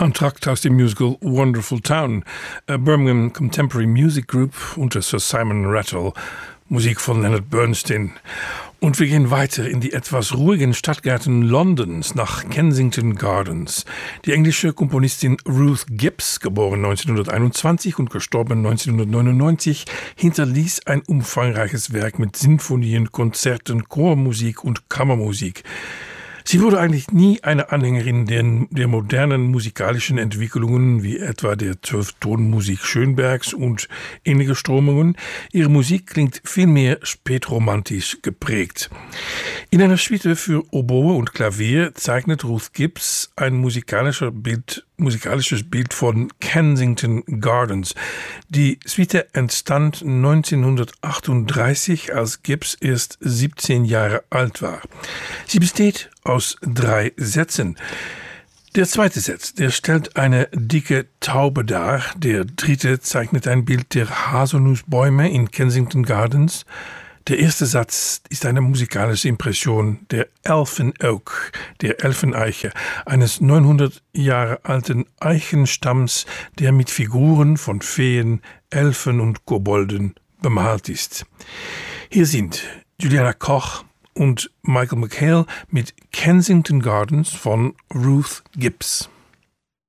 Entracte aus dem Musical Wonderful Town, a Birmingham Contemporary Music Group unter Sir Simon Rattle, Musik von Leonard Bernstein. Und wir gehen weiter in die etwas ruhigen Stadtgärten Londons nach Kensington Gardens. Die englische Komponistin Ruth Gibbs, geboren 1921 und gestorben 1999, hinterließ ein umfangreiches Werk mit Sinfonien, Konzerten, Chormusik und Kammermusik. Sie wurde eigentlich nie eine Anhängerin der modernen musikalischen Entwicklungen, wie etwa der 12-Ton-Musik Schönbergs und ähnliche Strömungen. Ihre Musik klingt vielmehr spätromantisch geprägt. In einer Suite für Oboe und Klavier zeichnet Ruth Gibbs ein musikalisches Bild von Kensington Gardens. Die Suite entstand 1938, als Gibbs erst 17 Jahre alt war. Sie besteht aus 3 Sätzen. Der zweite Satz, der stellt eine dicke Taube dar. Der dritte zeichnet ein Bild der Haselnussbäume in Kensington Gardens. Der erste Satz ist eine musikalische Impression der Elfin Oak, der Elfeneiche, eines 900 Jahre alten Eichenstamms, der mit Figuren von Feen, Elfen und Kobolden bemalt ist. Hier sind Juliana Koch und Michael McHale mit Kensington Gardens von Ruth Gibbs.